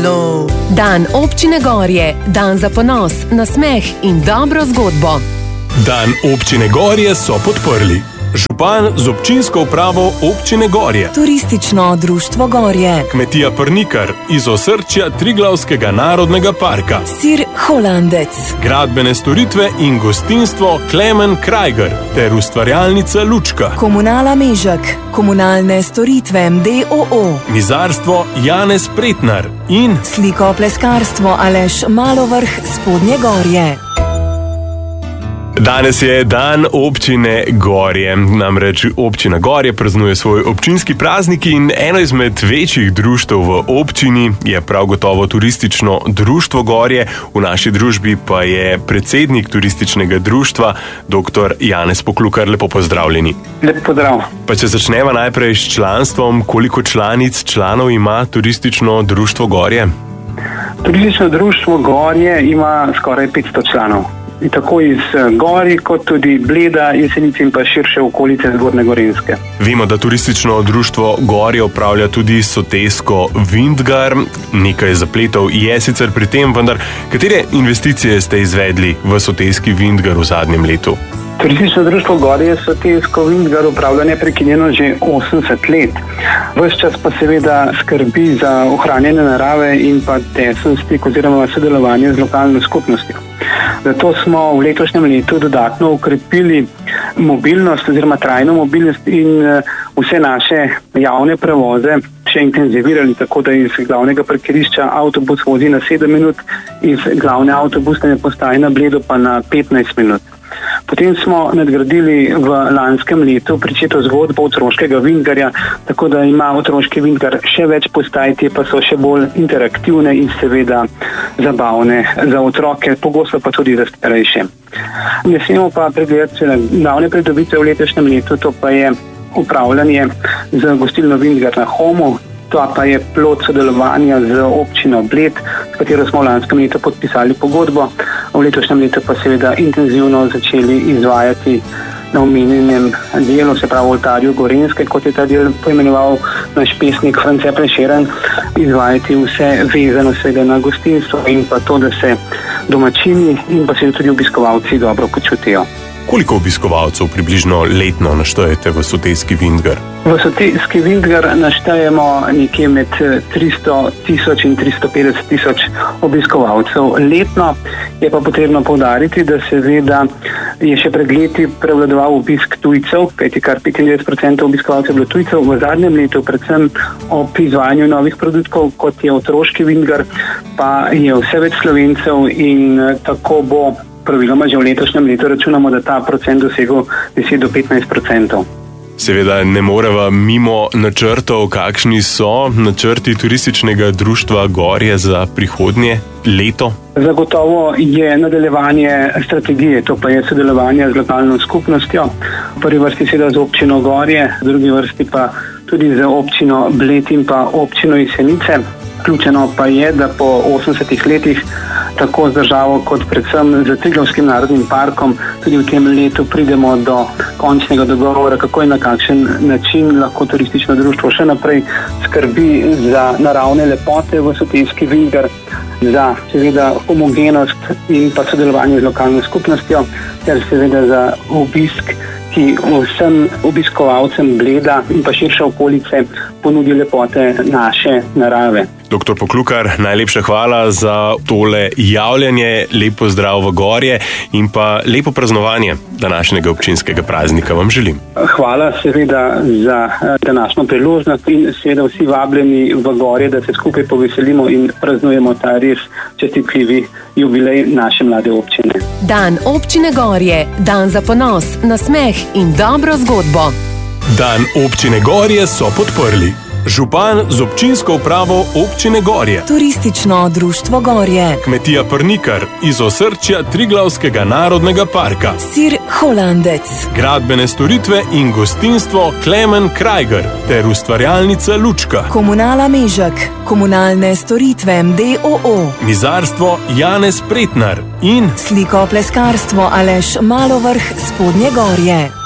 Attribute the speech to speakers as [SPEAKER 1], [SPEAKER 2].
[SPEAKER 1] Halo.
[SPEAKER 2] Dan občine Gorje, dan za ponos, nasmeh in dobro zgodbo.
[SPEAKER 3] Dan občine Gorje so podprli župan z občinsko upravo občine Gorje,
[SPEAKER 1] Turistično društvo Gorje,
[SPEAKER 3] Kmetija Prnikar iz osrčja Triglavskega narodnega parka,
[SPEAKER 1] Sir Holandec,
[SPEAKER 3] Gradbene storitve in gostinstvo Klemen Krajger ter ustvarjalnica Lučka,
[SPEAKER 1] Komunala Mežek, Komunalne storitve MDOO,
[SPEAKER 3] Mizarstvo Janez Pretnar in
[SPEAKER 1] Slikopleskarstvo Aleš Malovrh Spodnje Gorje.
[SPEAKER 3] Danes je dan občine Gorje, namreč občina Gorje praznuje svoj občinski praznik in eno izmed večjih društev v občini je prav gotovo Turistično društvo Gorje, v naši družbi pa je predsednik turističnega društva, dr. Janez Poklukar. Lepo pozdravljeni.
[SPEAKER 4] Lep pozdrav.
[SPEAKER 3] Pa če začneva najprej s članstvom, koliko članov ima Turistično društvo Gorje?
[SPEAKER 4] Turistično društvo Gorje ima skoraj 500 članov. In tako iz Gorij, kot tudi Bleda, Jesenice in pa širše okolice Zgornje Gorenjske.
[SPEAKER 3] Vemo, da Turistično društvo Gorje upravlja tudi sotesko Vintgar. Nekaj zapletov je sicer pri tem, vendar katere investicije ste izvedli v soteski Vintgar v zadnjem letu?
[SPEAKER 4] Turistično društvo Gorje sotesko Vintgar upravlja neprekinjeno že 80 let. Ves čas pa seveda skrbi za ohranjanje narave in pa tesen stik oziroma sodelovanje z lokalno skupnostjo. Zato smo v letošnjem letu dodatno ukrepili mobilnost oziroma trajno mobilnost in vse naše javne prevoze še intenzivirali, tako da iz glavnega parkirišča avtobus vozi na 7 minut, iz glavne avtobusne postaje na Bledu pa na 15 minut. Potem smo nadgradili v lanskem letu pričeto zgodbo otroškega Vintgarja, tako da ima otroški Vintgar še več postaj, te pa so še bolj interaktivne in seveda zabavne za otroke, pogosto pa tudi za starejše. Ne smemo pa pregledati glavne pridobitve v letošnjem letu, to pa je upravljanje z gostilno Vintgar na Homu. To pa je plod sodelovanja z občino Bled, s katero smo v lanskem letu podpisali pogodbo. V letošnjem letu pa seveda intenzivno začeli izvajati na omenjenem delu, se pravi oltarju Gorenjske, kot je ta del poimenoval naš pesnik France Prešeren, izvajati vse vezano seveda na gostinstvo in pa to, da se domačini in pa seveda tudi obiskovalci dobro počutijo.
[SPEAKER 3] Koliko obiskovalcev približno letno naštejete v soteski Vintgar?
[SPEAKER 4] V soteski Vintgar naštejemo nekje med 300.000 in 350.000 obiskovalcev letno. Je pa potrebno poudariti, da seveda je še pred leti prevladoval obisk tujcev, kajti kar 95% obiskovalcev je bilo tujcev. V zadnjem letu, predvsem ob izvajanju novih produktov, kot je otroški Vintgar, pa je vse več Slovencev in tako bo praviloma že v letošnjem letu računamo, da ta procent dosegel 10 do 15%.
[SPEAKER 3] Seveda ne moreva mimo načrtov, kakšni so načrti Turističnega društva Gorje za prihodnje leto?
[SPEAKER 4] Zagotovo je nadaljevanje strategije, to pa je sodelovanje z lokalno skupnostjo. V prvi vrsti seveda z občino Gorje, v drugi vrsti pa tudi z občino Bled in pa občino Jesenice. Ključeno pa je, da po 80 letih tako z državo kot predvsem z Triglavskim narodnim parkom tudi v tem letu pridemo do končnega dogovora, kako in na kakšen način lahko turistično društvo še naprej skrbi za naravne lepote v soteski Vintgar, za seveda homogenost in pa sodelovanje z lokalno skupnostjo ter seveda za obisk, ki vsem obiskovalcem Bleda in pa širše okolice ponudi lepote naše narave.
[SPEAKER 3] Dr. Poklukar, najlepša hvala za tole javljanje, lep pozdrav v Gorje in pa lepo praznovanje današnjega občinskega praznika vam želim.
[SPEAKER 4] Hvala seveda za današnjo priložnost in seveda vsi vabljeni v Gorje, da se skupaj poveselimo in praznujemo ta res čestitljivi jubilej naše mlade občine.
[SPEAKER 2] Dan občine Gorje, dan za ponos, nasmeh in dobro zgodbo.
[SPEAKER 3] Dan občine Gorje so podprli župan z občinsko upravo občine Gorje,
[SPEAKER 1] Turistično društvo Gorje,
[SPEAKER 3] Kmetija Prnikar iz osrčja Triglavskega narodnega parka,
[SPEAKER 1] Sir Holandec,
[SPEAKER 3] Gradbene storitve in gostinstvo Klemen Krajger ter ustvarjalnica Lučka,
[SPEAKER 1] Komunala Mežek, Komunalne storitve MDOO,
[SPEAKER 3] Mizarstvo Janez Pretnar in
[SPEAKER 1] Slikopleskarstvo Aleš Malovrh Spodnje Gorje.